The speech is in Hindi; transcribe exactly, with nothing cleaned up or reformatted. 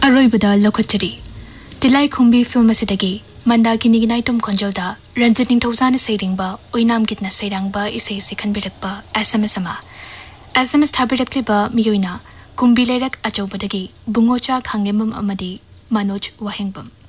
अरोइबदा लखचरी तिलाई खुंबी फिल्म असिदगी मंदाकिनी गिनाइतुम खंजलदा रंजित निंथौजाना सैरिंगबा ओइनाम गितना सैरांगबा इसे इसे खनबिरकबा एसएमएस अमा एसएमएस थाबिरकलिबा मियोइना कुंबी लेरक अचौबदगी बुंगोचा खांगेमम अमदी मनोज वहेंगबम